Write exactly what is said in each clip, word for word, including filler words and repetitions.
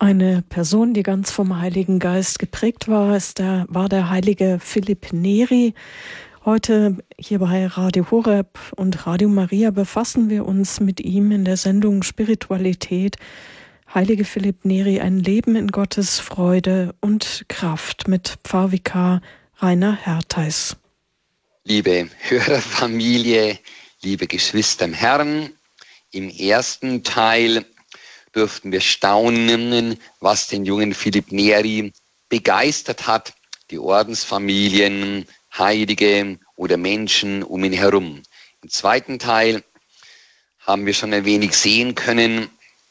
Eine Person, die ganz vom Heiligen Geist geprägt war, ist der, war der heilige Philipp Neri. Heute hier bei Radio Horeb und Radio Maria befassen wir uns mit ihm in der Sendung Spiritualität. Heilige Philipp Neri, ein Leben in Gottes Freude und Kraft mit Pfarrvikar Rainer Hertheis. Liebe Hörerfamilie, liebe Geschwister im Herrn, im ersten Teil durften wir staunen, was den jungen Philipp Neri begeistert hat, die Ordensfamilien, Heilige oder Menschen um ihn herum. Im zweiten Teil haben wir schon ein wenig sehen können,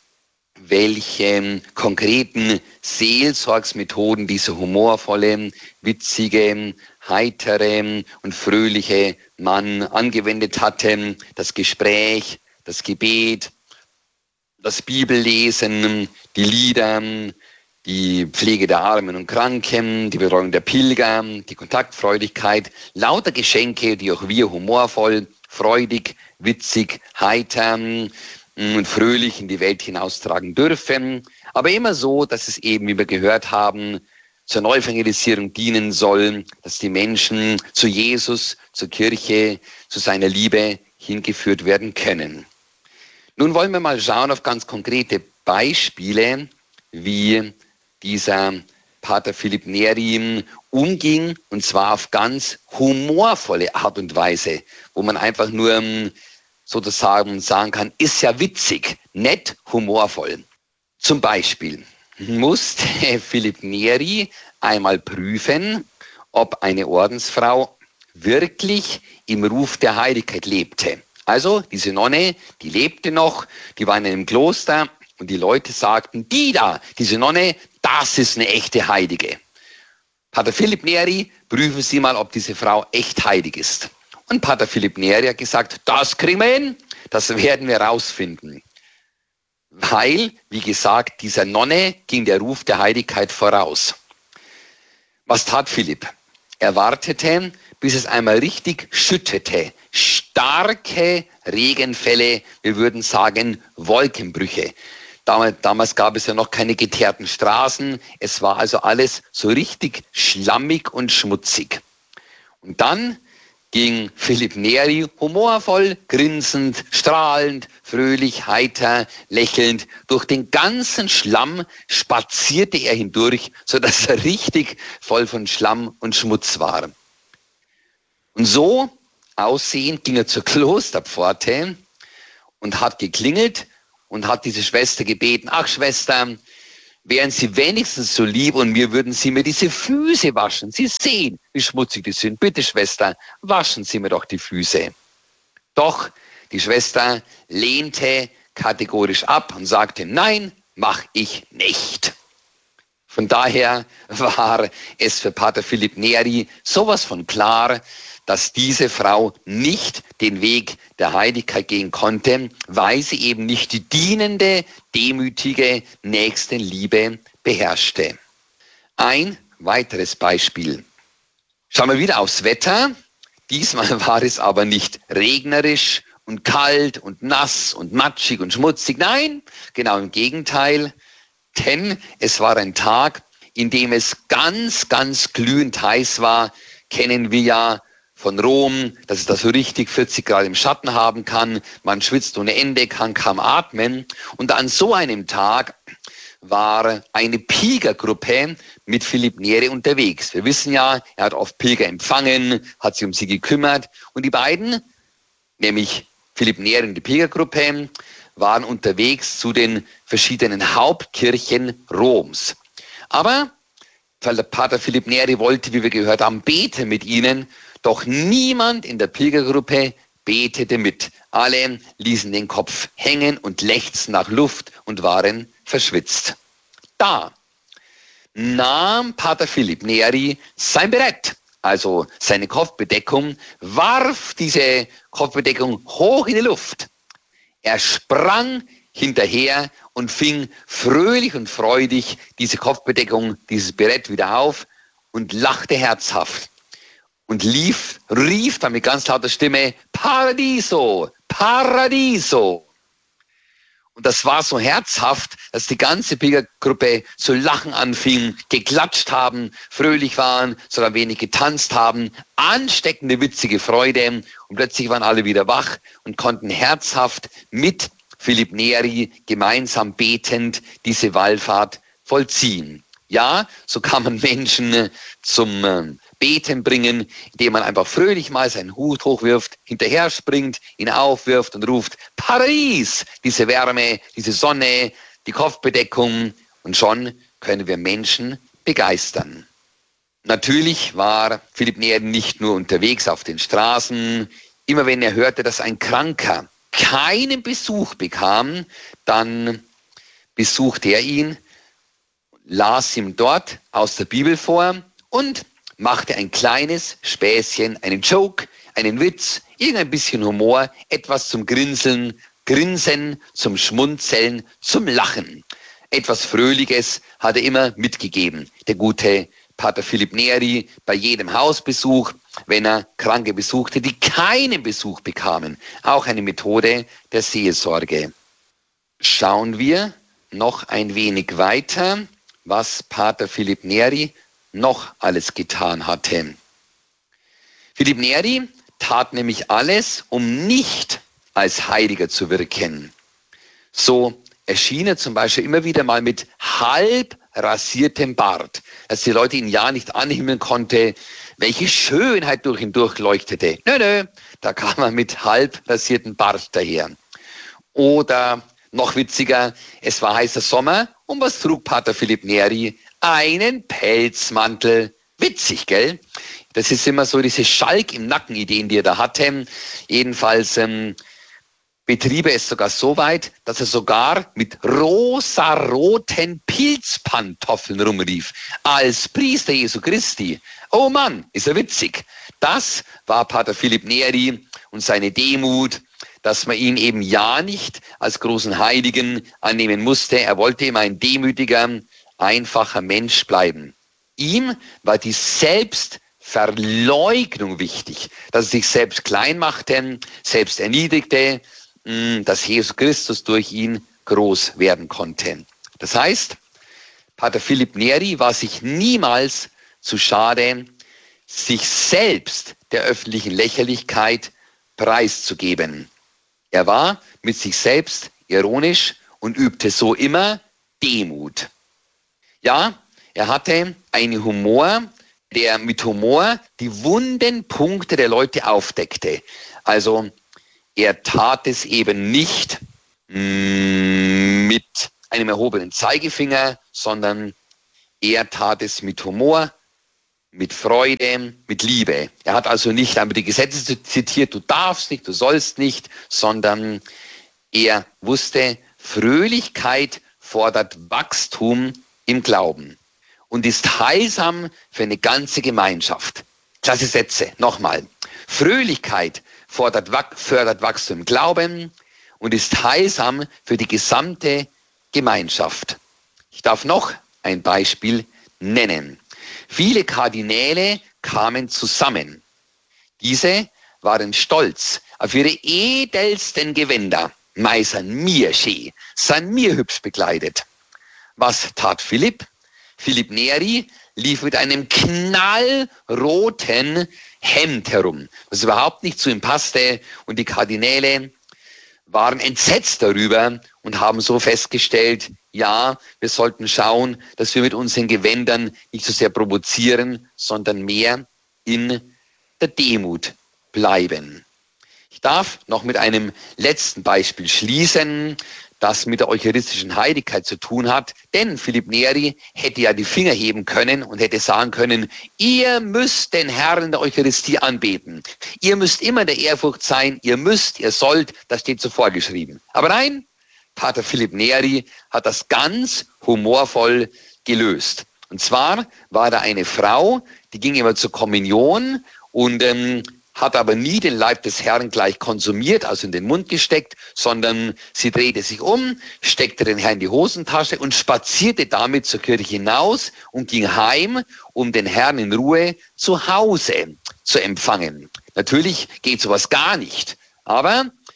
welche konkreten Seelsorgsmethoden dieser humorvolle, witzige, heitere und fröhliche Mann angewendet hatte. Das Gespräch, das Gebet, das Bibellesen, die Lieder, die Pflege der Armen und Kranken, die Betreuung der Pilger, die Kontaktfreudigkeit, lauter Geschenke, die auch wir humorvoll, freudig, witzig, heiter und fröhlich in die Welt hinaustragen dürfen. Aber immer so, dass es eben, wie wir gehört haben, zur Neuevangelisierung dienen soll, dass die Menschen zu Jesus, zur Kirche, zu seiner Liebe hingeführt werden können. Nun wollen wir mal schauen auf ganz konkrete Beispiele, wie dieser Pater Philipp Neri umging, und zwar auf ganz humorvolle Art und Weise, wo man einfach nur sozusagen sagen kann, ist ja witzig, nett, humorvoll. Zum Beispiel musste Philipp Neri einmal prüfen, ob eine Ordensfrau wirklich im Ruf der Heiligkeit lebte. Also diese Nonne, die lebte noch, die war in einem Kloster und die Leute sagten, die da, diese Nonne, das ist eine echte Heilige. Pater Philipp Neri, prüfen Sie mal, ob diese Frau echt heilig ist. Und Pater Philipp Neri hat gesagt, das kriegen wir hin, das werden wir rausfinden. Weil, wie gesagt, dieser Nonne ging der Ruf der Heiligkeit voraus. Was tat Philipp? Er wartete, bis es einmal richtig schüttete. Starke Regenfälle, wir würden sagen Wolkenbrüche. Damals, damals gab es ja noch keine geteerten Straßen. Es war also alles so richtig schlammig und schmutzig. Und dann ging Philipp Neri humorvoll, grinsend, strahlend, fröhlich, heiter, lächelnd. Durch den ganzen Schlamm spazierte er hindurch, sodass er richtig voll von Schlamm und Schmutz war. Und so aussehend ging er zur Klosterpforte und hat geklingelt und hat diese Schwester gebeten, ach Schwester, wären Sie wenigstens so lieb und mir würden Sie mir diese Füße waschen. Sie sehen, wie schmutzig die sind. Bitte Schwester, waschen Sie mir doch die Füße. Doch die Schwester lehnte kategorisch ab und sagte, nein, mach ich nicht. Von daher war es für Pater Philipp Neri sowas von klar, dass diese Frau nicht den Weg der Heiligkeit gehen konnte, weil sie eben nicht die dienende, demütige Nächstenliebe beherrschte. Ein weiteres Beispiel. Schauen wir wieder aufs Wetter. Diesmal war es aber nicht regnerisch und kalt und nass und matschig und schmutzig. Nein, genau im Gegenteil. Denn es war ein Tag, in dem es ganz, ganz glühend heiß war. Kennen wir ja von Rom, dass es da so richtig vierzig Grad im Schatten haben kann. Man schwitzt ohne Ende, kann kaum atmen. Und an so einem Tag war eine Pilgergruppe mit Philipp Neri unterwegs. Wir wissen ja, er hat oft Pilger empfangen, hat sich um sie gekümmert. Und die beiden, nämlich Philipp Neri und die Pilgergruppe, waren unterwegs zu den verschiedenen Hauptkirchen Roms. Aber weil der Pater Philipp Neri wollte, wie wir gehört haben, beten mit ihnen, doch niemand in der Pilgergruppe betete mit. Alle ließen den Kopf hängen und lechzten nach Luft und waren verschwitzt. Da nahm Pater Philipp Neri sein Berett, also seine Kopfbedeckung, warf diese Kopfbedeckung hoch in die Luft. Er sprang hinterher und fing fröhlich und freudig diese Kopfbedeckung, dieses Berett wieder auf und lachte herzhaft. Und lief, rief dann mit ganz lauter Stimme, Paradiso, Paradiso. Und das war so herzhaft, dass die ganze Pilgergruppe zu lachen anfing, geklatscht haben, fröhlich waren, sogar ein wenig getanzt haben, ansteckende, witzige Freude, und plötzlich waren alle wieder wach und konnten herzhaft mit Philipp Neri gemeinsam betend diese Wallfahrt vollziehen. Ja, so kann man Menschen zum Beten bringen, indem man einfach fröhlich mal seinen Hut hochwirft, hinterher springt, ihn aufwirft und ruft: Paris! Diese Wärme, diese Sonne, die Kopfbedeckung, und schon können wir Menschen begeistern. Natürlich war Philipp Neri nicht nur unterwegs auf den Straßen. Immer wenn er hörte, dass ein Kranker keinen Besuch bekam, dann besuchte er ihn, las ihm dort aus der Bibel vor und machte ein kleines Späßchen, einen Joke, einen Witz, irgendein bisschen Humor, etwas zum Grinseln, Grinsen, zum Schmunzeln, zum Lachen. Etwas Fröhliches hat er immer mitgegeben, der gute Pater Philipp Neri, bei jedem Hausbesuch, wenn er Kranke besuchte, die keinen Besuch bekamen. Auch eine Methode der Seelsorge. Schauen wir noch ein wenig weiter, was Pater Philipp Neri noch alles getan hatte. Philipp Neri tat nämlich alles, um nicht als Heiliger zu wirken. So erschien er zum Beispiel immer wieder mal mit halb rasiertem Bart, dass die Leute ihn ja nicht anhimmeln konnte, welche Schönheit durch ihn durchleuchtete. Nö, nö, da kam er mit halb rasiertem Bart daher. Oder noch witziger, es war heißer Sommer, und was trug Pater Philipp Neri? Einen Pelzmantel. Witzig, gell? Das ist immer so diese Schalk im Nacken-Ideen, die er da hatte. Jedenfalls ähm, betrieb er es sogar so weit, dass er sogar mit rosaroten Pilzpantoffeln rumrief. Als Priester Jesu Christi. Oh Mann, ist er witzig. Das war Pater Philipp Neri und seine Demut, dass man ihn eben ja nicht als großen Heiligen annehmen musste. Er wollte immer ein demütiger, einfacher Mensch bleiben. Ihm war die Selbstverleugnung wichtig, dass er sich selbst klein machte, selbst erniedrigte, dass Jesus Christus durch ihn groß werden konnte. Das heißt, Pater Philipp Neri war sich niemals zu schade, sich selbst der öffentlichen Lächerlichkeit preiszugeben. Er war mit sich selbst ironisch und übte so immer Demut. Ja, er hatte einen Humor, der mit Humor die wunden Punkte der Leute aufdeckte. Also er tat es eben nicht mm, mit einem erhobenen Zeigefinger, sondern er tat es mit Humor, mit Freude, mit Liebe. Er hat also nicht einmal die Gesetze zitiert, du darfst nicht, du sollst nicht, sondern er wusste, Fröhlichkeit fordert Wachstum im Glauben und ist heilsam für eine ganze Gemeinschaft. Klasse Sätze, nochmal. Fröhlichkeit fordert, fördert Wachstum im Glauben und ist heilsam für die gesamte Gemeinschaft. Ich darf noch ein Beispiel nennen. Viele Kardinäle kamen zusammen. Diese waren stolz auf ihre edelsten Gewänder. Mei, san mir schee, san mir hübsch bekleidet. Was tat Philipp? Philipp Neri lief mit einem knallroten Hemd herum, was überhaupt nicht zu ihm passte, und die Kardinäle waren entsetzt darüber und haben so festgestellt, ja, wir sollten schauen, dass wir mit unseren Gewändern nicht so sehr provozieren, sondern mehr in der Demut bleiben. Ich darf noch mit einem letzten Beispiel schließen, das mit der eucharistischen Heiligkeit zu tun hat. Denn Philipp Neri hätte ja die Finger heben können und hätte sagen können, ihr müsst den Herrn der Eucharistie anbeten. Ihr müsst immer der Ehrfurcht sein, ihr müsst, ihr sollt, das steht so vorgeschrieben. Aber nein, Pater Philipp Neri hat das ganz humorvoll gelöst. Und zwar war da eine Frau, die ging immer zur Kommunion und ähm, hat aber nie den Leib des Herrn gleich konsumiert, also in den Mund gesteckt, sondern sie drehte sich um, steckte den Herrn in die Hosentasche und spazierte damit zur Kirche hinaus und ging heim, um den Herrn in Ruhe zu Hause zu empfangen. Natürlich geht sowas gar nicht, aber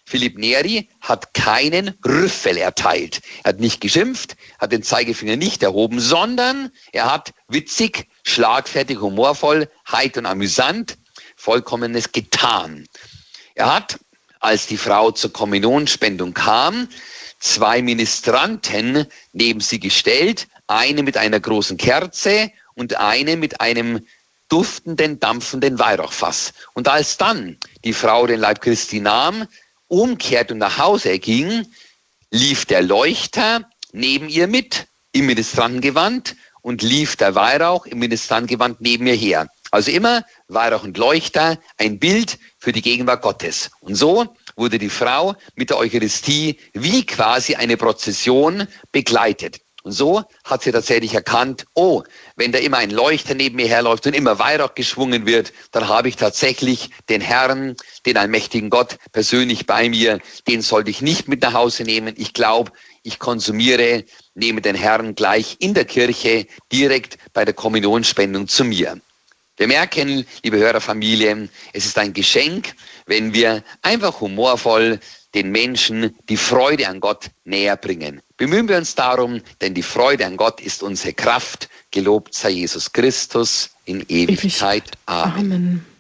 Philipp Neri hat keinen Rüffel erteilt. Er hat nicht geschimpft, hat den Zeigefinger nicht erhoben, sondern er hat witzig, schlagfertig, humorvoll, heiter und amüsant Vollkommenes getan. Er hat, als die Frau zur Kommunionspendung kam, zwei Ministranten neben sie gestellt, eine mit einer großen Kerze und eine mit einem duftenden, dampfenden Weihrauchfass. Und als dann die Frau den Leib Christi nahm, umkehrt und nach Hause ging, lief der Leuchter neben ihr mit im Ministrantengewand und lief der Weihrauch im Ministrantengewand neben ihr her. Also immer Weihrauch und Leuchter, ein Bild für die Gegenwart Gottes. Und so wurde die Frau mit der Eucharistie wie quasi eine Prozession begleitet. Und so hat sie tatsächlich erkannt, oh, wenn da immer ein Leuchter neben mir herläuft und immer Weihrauch geschwungen wird, dann habe ich tatsächlich den Herrn, den allmächtigen Gott persönlich bei mir. Den sollte ich nicht mit nach Hause nehmen. Ich glaube, ich konsumiere, nehme den Herrn gleich in der Kirche direkt bei der Kommunionspendung zu mir. Wir merken, liebe Hörerfamilie, es ist ein Geschenk, wenn wir einfach humorvoll den Menschen die Freude an Gott näher bringen. Bemühen wir uns darum, denn die Freude an Gott ist unsere Kraft. Gelobt sei Jesus Christus in Ewigkeit. Amen. Amen.